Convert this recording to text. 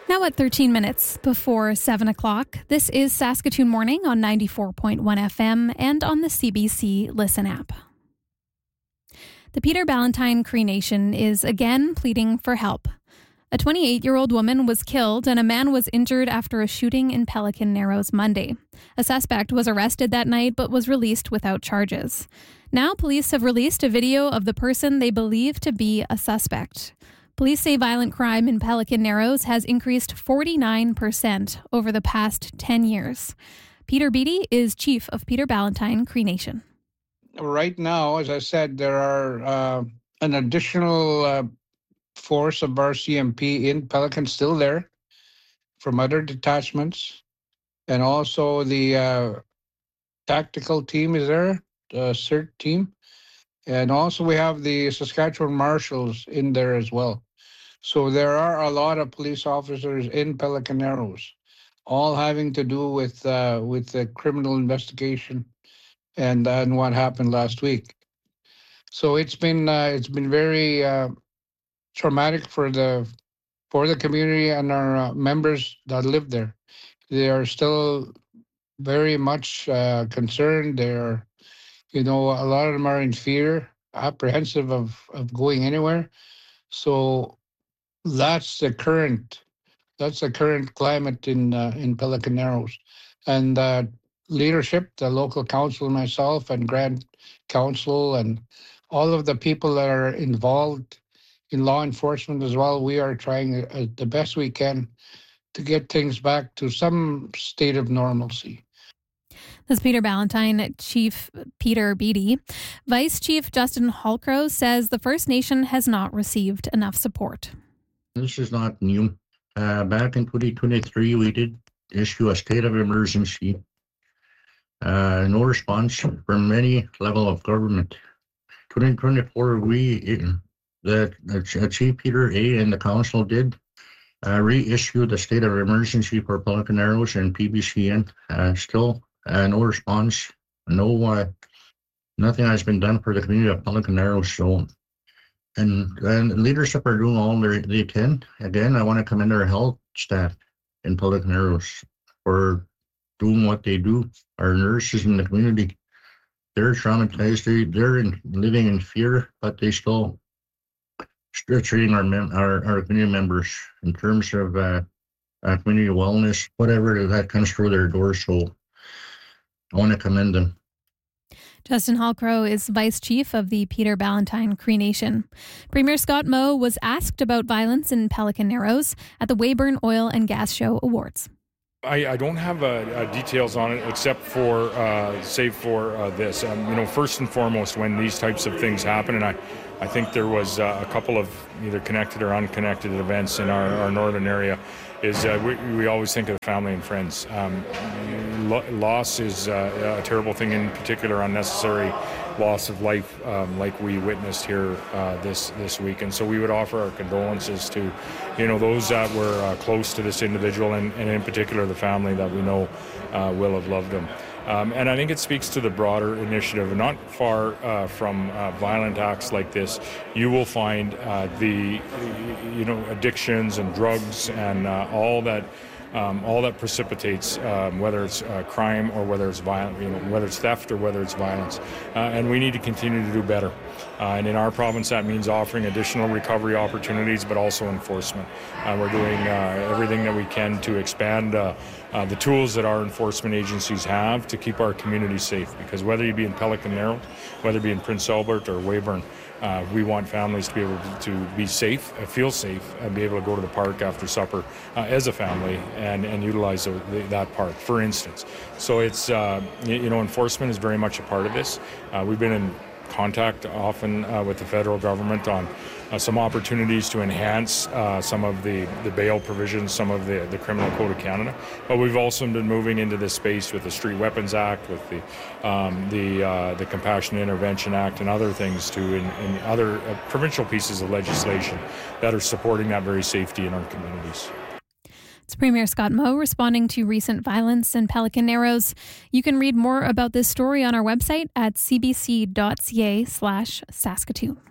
Now at 13 minutes before 7 o'clock, this is Saskatoon Morning on 94.1 FM and on the CBC Listen app. The Peter Ballantyne Cree Nation is again pleading for help. A 28-year-old woman was killed and a man was injured after a shooting in Pelican Narrows Monday. A suspect was arrested that night but was released without charges. Now police have released a video of the person they believe to be a suspect. Police say violent crime in Pelican Narrows has increased 49% over the past 10 years. Peter Beattie is chief of Peter Ballantyne Cree Nation. Right now, as I said, there are an additional force of RCMP in Pelican still there from other detachments. And also the tactical team is there, the CERT team. And also we have the Saskatchewan Marshals in there as well. So there are a lot of police officers in Pelican Narrows, all having to do with the criminal investigation and what happened last week. So it's been very traumatic for the community and our members that live there. They are still very much concerned. They're, a lot of them are in fear, apprehensive of going anywhere. So that's the current climate in Pelican Narrows, and leadership, the local council, myself, and Grand Council, and all of the people that are involved in law enforcement as well. We are trying the best we can to get things back to some state of normalcy. This is Peter Ballantyne, Chief Peter Beattie. Vice Chief Justin Hallcrow says the First Nation has not received enough support. This is not new. Back in 2023, we did issue a state of emergency. No response from any level of government. 2024, the Chief Peter A. and the council did reissue the state of emergency for Pelican Narrows and PBCN. Still no response. Nothing has been done for the community of Pelican Narrows. So, and leadership are doing all they can. Again, I want to commend our health staff in Pelican Narrows for doing what they do. Our nurses in the community, they're traumatized. They're living in fear, but they still treating our community members in terms of community wellness, whatever that comes through their doors. So I want to commend them. Justin Hallcrow is Vice Chief of the Peter Ballantyne Cree Nation. Premier Scott Moe was asked about violence in Pelican Narrows at the Weyburn Oil and Gas Show Awards. I don't have details on it except for save for this. First and foremost, when these types of things happen, and I think there was a couple of either connected or unconnected events in our northern area, is we always think of the family and friends. Loss is a terrible thing, in particular unnecessary loss of life like we witnessed here this week. And so we would offer our condolences to those that were close to this individual, and in particular the family that we know will have loved him. And I think it speaks to the broader initiative. Not far from violent acts like this, you will find the addictions and drugs and all that precipitates whether it's crime or whether it's violent, whether it's theft or whether it's violence. And we need to continue to do better. And in our province, that means offering additional recovery opportunities, but also enforcement. We're doing everything that we can to expand the tools that our enforcement agencies have to keep our community safe. Because whether you be in Pelican Narrows, whether it be in Prince Albert or Weyburn, we want families to be able to be safe, feel safe, and be able to go to the park after supper as a family and utilize that park, for instance. So it's, enforcement is very much a part of this. We've been in contact often with the federal government on some opportunities to enhance some of the bail provisions, some of the Criminal Code of Canada. But we've also been moving into this space with the Street Weapons Act, with the Compassionate Intervention Act, and other things too, in other provincial pieces of legislation that are supporting that very safety in our communities. It's Premier Scott Moe responding to recent violence in Pelican Narrows. You can read more about this story on our website at cbc.ca/Saskatoon.